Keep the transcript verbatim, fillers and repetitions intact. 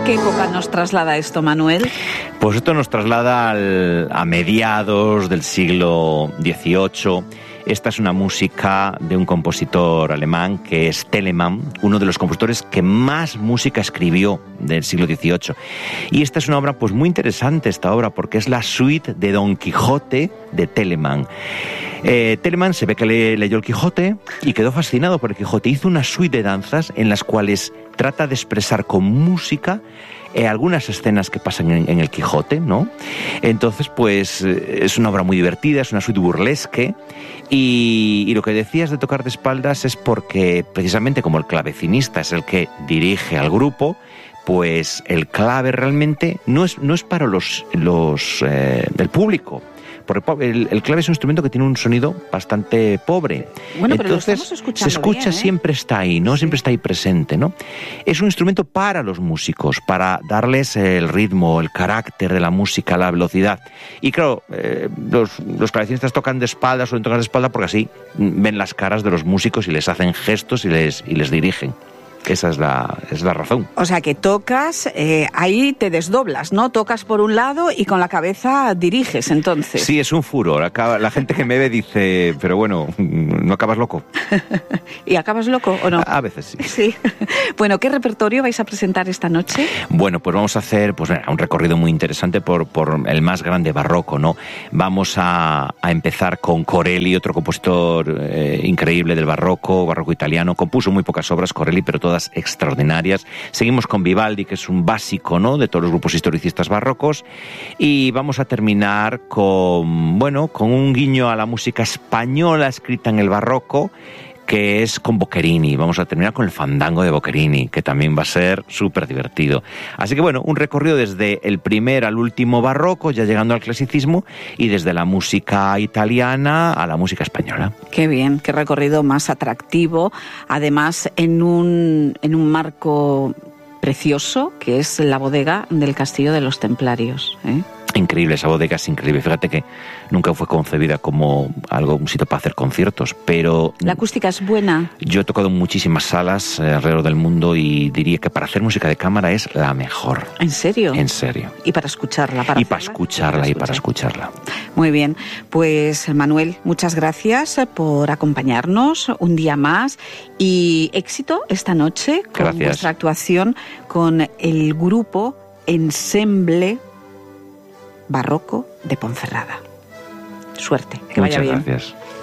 ¿A qué época nos traslada esto, Manuel? Pues esto nos traslada al, a mediados del siglo dieciocho. Esta es una música de un compositor alemán que es Telemann, uno de los compositores que más música escribió del siglo dieciocho. Y esta es una obra pues muy interesante, esta obra, porque es la suite de Don Quijote de Telemann. Eh, Telemann se ve que le, leyó el Quijote y quedó fascinado por el Quijote. Hizo una suite de danzas en las cuales trata de expresar con música Eh, algunas escenas que pasan en, en el Quijote, ¿no? Entonces, pues, eh, es una obra muy divertida, es una suite burlesque, y, y lo que decías de tocar de espaldas es porque, precisamente como el clavecinista es el que dirige al grupo, pues el clave realmente no es, no es para los, los eh, del público. Porque el, el clave es un instrumento que tiene un sonido bastante pobre. Bueno, pero entonces lo estamos escuchando se escucha, bien, ¿eh? Siempre está ahí, ¿no? Sí. Siempre está ahí presente, ¿no? Es un instrumento para los músicos, para darles el ritmo, el carácter de la música, la velocidad. Y claro, eh, los, los clavecinistas tocan de espaldas, suelen tocar de espalda porque así ven las caras de los músicos y les hacen gestos y les, y les dirigen. Esa es la, es la razón. O sea, que tocas, eh, ahí te desdoblas, ¿no? Tocas por un lado y con la cabeza diriges, entonces. Sí, es un furor. Acaba, la gente que me ve dice, pero bueno, ¿no acabas loco? ¿Y acabas loco o no? A, a veces sí. Sí. Bueno, ¿qué repertorio vais a presentar esta noche? Bueno, pues vamos a hacer pues, un recorrido muy interesante por, por el más grande barroco, ¿no? Vamos a, a empezar con Corelli, otro compositor eh, increíble del barroco, barroco italiano. Compuso muy pocas obras, Corelli, pero todas extraordinarias. Seguimos con Vivaldi, que es un básico, ¿no?, de todos los grupos historicistas barrocos, y vamos a terminar con, bueno, con un guiño a la música española escrita en el barroco, que es con Boccherini. Vamos a terminar con el fandango de Boccherini, que también va a ser súper divertido. Así que bueno, un recorrido desde el primer al último barroco, ya llegando al clasicismo, y desde la música italiana a la música española. Qué bien, qué recorrido más atractivo, además en un, en un marco precioso, que es la bodega del Castillo de los Templarios, ¿eh? Increíble, esa bodega es increíble. Fíjate que nunca fue concebida como algo, un sitio para hacer conciertos, pero... ¿La acústica es buena? Yo he tocado en muchísimas salas eh, alrededor del mundo y diría que para hacer música de cámara es la mejor. ¿En serio? En serio. Y para escucharla, para Y para escucharla, y para escucharla. Muy bien, pues Manuel, muchas gracias por acompañarnos un día más y éxito esta noche con Gracias. Vuestra actuación con el grupo Ensemble Barroco de Ponferrada. Suerte, que Muchas vaya bien. gracias.